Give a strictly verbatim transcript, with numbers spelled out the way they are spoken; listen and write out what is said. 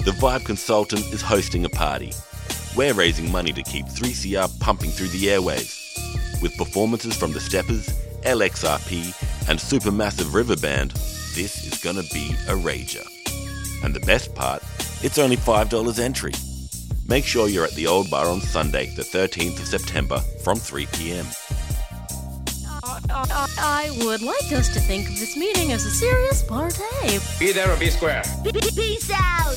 The Vibe Consultant is hosting a party. We're raising money to keep three C R pumping through the airwaves. With performances from the Steppers, L X R P and Supermassive River Band, this is gonna be a rager. And the best part, it's only five dollars entry. Make sure you're at the Old Bar on Sunday, the thirteenth of September from three p.m. Uh, uh, I would like us to think of this meeting as a serious party. Be there or be square. Peace out!